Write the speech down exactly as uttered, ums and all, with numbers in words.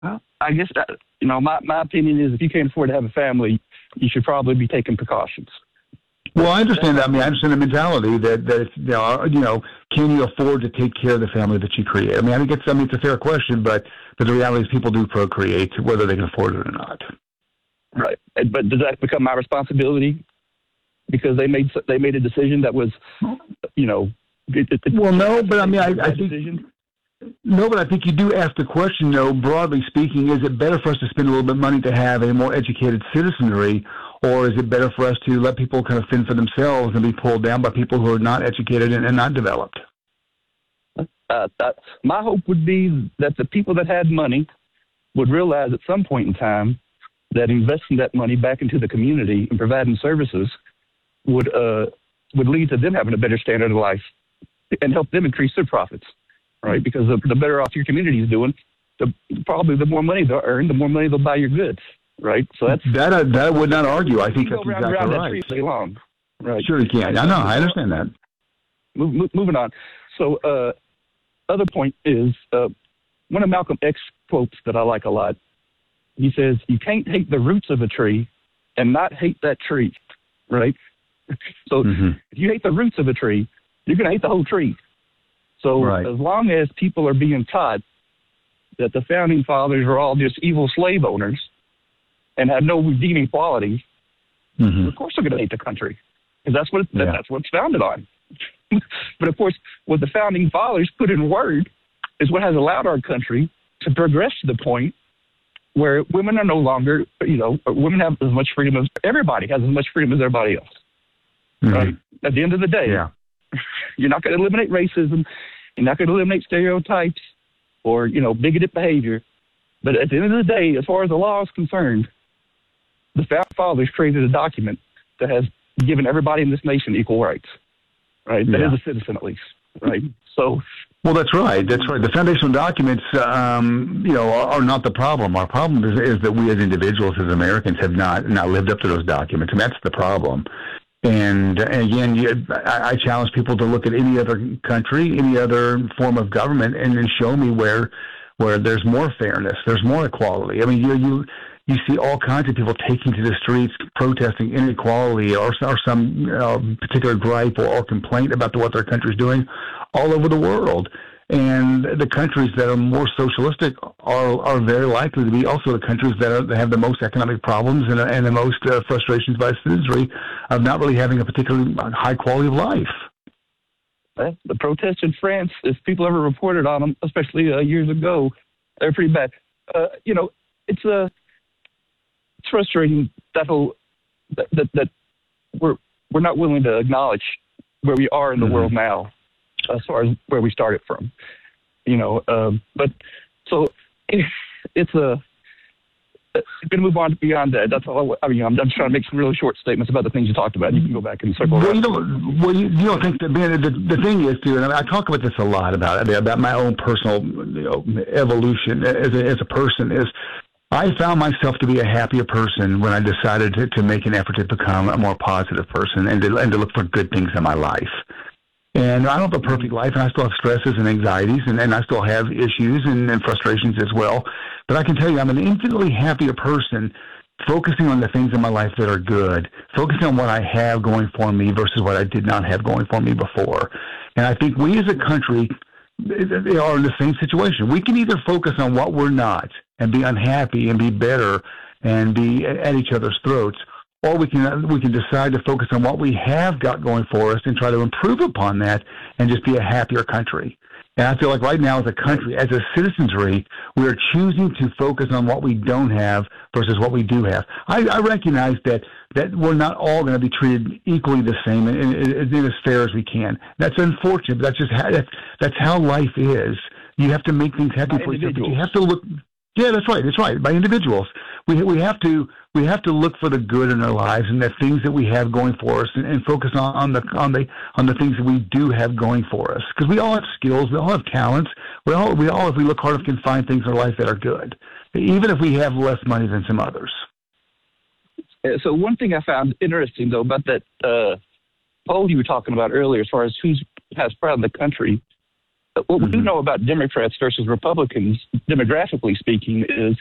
Well, I guess that, you know, my, my opinion is if you can't afford to have a family, you should probably be taking precautions. Well, I understand that. I mean, I understand the mentality that, that you know, you know, can you afford to take care of the family that you create? I mean, I think it's, I mean, it's a fair question, but, but the reality is people do procreate, whether they can afford it or not. Right. But does that become my responsibility because they made they made a decision that was, you know, it, it, well, no, but I mean, I, I think. Decision? No, but I think you do ask the question, though, broadly speaking, is it better for us to spend a little bit of money to have a more educated citizenry, or is it better for us to let people kind of fend for themselves and be pulled down by people who are not educated and, and not developed? Uh, that, my hope would be that the people that had money would realize at some point in time that investing that money back into the community and providing services would uh, would lead to them having a better standard of life and help them increase their profits. Right, because the, the better off your community is doing, the probably the more money they'll earn, the more money they'll buy your goods. Right, so that's that. I, that I would not argue. I think that's around, exactly around right. That tree long. Right, sure you can. I know. I understand that. Move, move, moving on. So, uh, other point is uh, one of Malcolm X quotes that I like a lot. He says, "You can't hate the roots of a tree and not hate that tree." Right. So, mm-hmm. if you hate the roots of a tree, you're going to hate the whole tree. So right. as long as people are being taught that the founding fathers are all just evil slave owners and had no redeeming qualities, mm-hmm. of course they're going to hate the country because that's what yeah. that's what it's founded on. But of course, what the founding fathers put in word is what has allowed our country to progress to the point where women are no longer, you know, women have as much freedom as everybody has as much freedom as everybody else. Mm-hmm. Right? At the end of the day. Yeah. You're not going to eliminate racism. You're not going to eliminate stereotypes or, you know, bigoted behavior. But at the end of the day, as far as the law is concerned, the founding fathers created a document that has given everybody in this nation equal rights, right? That yeah. is a citizen at least, right? So, well, that's right. That's right. The foundational documents, um, you know, are, are not the problem. Our problem is, is that we as individuals, as Americans, have not not lived up to those documents, and that's the problem. And again, you, I, I challenge people to look at any other country, any other form of government, and then show me where where there's more fairness, there's more equality. I mean, you you you see all kinds of people taking to the streets, protesting inequality or, or some uh, particular gripe or, or complaint about what their country's doing all over the world. And the countries that are more socialistic are are very likely to be also the countries that, are, that have the most economic problems and, and the most uh, frustrations by citizenry of not really having a particularly high quality of life. Well, the protests in France, if people ever reported on them, especially uh, years ago, they're pretty bad. Uh, you know, it's uh, it's frustrating that whole that, that that we're we're not willing to acknowledge where we are in the mm-hmm. world now, as far as where we started from, you know. Um, but so it's a. I'm going to move on beyond that. That's all. I mean, I'm, I'm trying to make some really short statements about the things you talked about. You can go back and circle. Well, you don't. Well, you, you don't think that man, the the thing is, too, and I, mean, I talk about this a lot about about my own personal, you know, evolution as a, as a person. Is I found myself to be a happier person when I decided to, to make an effort to become a more positive person and to and to look for good things in my life. And I don't have a perfect life, and I still have stresses and anxieties, and, and I still have issues and, and frustrations as well. But I can tell you I'm an infinitely happier person focusing on the things in my life that are good, focusing on what I have going for me versus what I did not have going for me before. And I think we as a country they are in the same situation. We can either focus on what we're not and be unhappy and be bitter and be at each other's throats, or we can we can decide to focus on what we have got going for us and try to improve upon that and just be a happier country. And I feel like right now as a country, as a citizenry, we are choosing to focus on what we don't have versus what we do have. I, I recognize that, that we're not all going to be treated equally the same and, and, and as fair as we can. That's unfortunate, but that's just how, that's, that's how life is. You have to make things happy for yourself, but you have to look. Yeah, that's right. That's right. By individuals, we we have to we have to look for the good in our lives and the things that we have going for us, and, and focus on, on the on the on the things that we do have going for us. Because we all have skills, we all have talents. We all we all, if we look hard, can find things in our life that are good, even if we have less money than some others. So one thing I found interesting though about that uh, poll you were talking about earlier, as far as who's has pride in the country, What we Mm-hmm. do know about Democrats versus Republicans, demographically speaking, is